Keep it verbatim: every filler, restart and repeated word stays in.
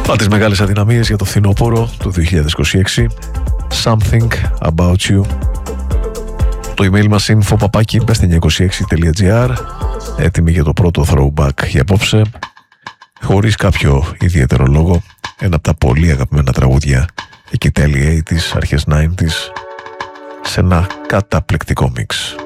Από τις μεγάλες αδυναμίες για το φθινόπωρο του δύο χιλιάδες είκοσι έξι, Something About You. Το email μας info παπάκι μπες εννιακόσια είκοσι έξι τελεία τζι άρ. Έτοιμοι για το πρώτο throwback για απόψε. Χωρίς κάποιο ιδιαίτερο λόγο, ένα από τα πολύ αγαπημένα τραγούδια εκεί τέλη ογδόντα, αρχές ενενήντα, σε ένα καταπληκτικό μίξ.